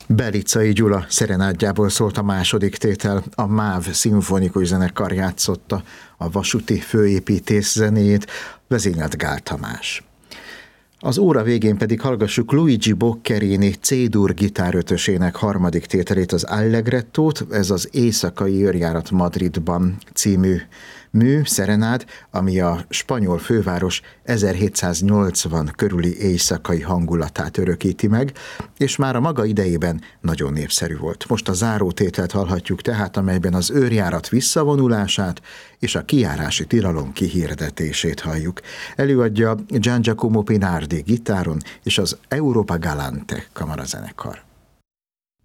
Belicai Gyula szerenádjából szólt a második tétel, a MÁV szimfonikus zenekar játszotta a vasúti főépítész zenéjét, vezényelt Gál Tamás. Az óra végén pedig hallgassuk Luigi Boccherini C-dur gitárötösének harmadik tételét, az Allegrettót, ez az Éjszakai őrjárat Madridban című mű, szerenád, ami a spanyol főváros 1780 körüli éjszakai hangulatát örökíti meg, és már a maga idejében nagyon népszerű volt. Most a zárótételt hallhatjuk tehát, amelyben az őrjárat visszavonulását és a kijárási tilalom kihirdetését halljuk. Előadja Gian Giacomo Pinardi gitáron és az Europa Galante kamarazenekar.